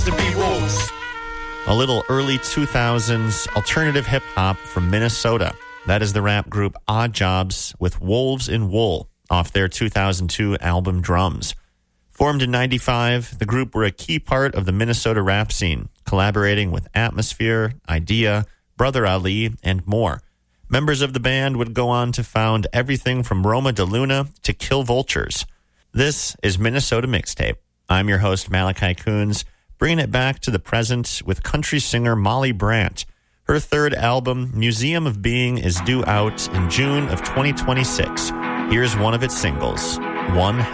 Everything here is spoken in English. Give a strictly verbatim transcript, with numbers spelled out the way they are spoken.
to be wolves. A little early two thousands alternative hip-hop from Minnesota. That is the rap group Odd Jobs with Wolves in Wool off their two thousand two album Drums. Formed in ninety-five, the group were a key part of the Minnesota rap scene, collaborating with Atmosphere, Idea, Brother Ali, and more. Members of the band would go on to found everything from Roma de Luna to Kill Vultures. This is Minnesota Mixtape. I'm your host, Malachi Coons, bringing it back to the present with country singer Molly Brandt. Her third album, Museum of Being, is due out in June of twenty twenty-six. Here's one of its singles, One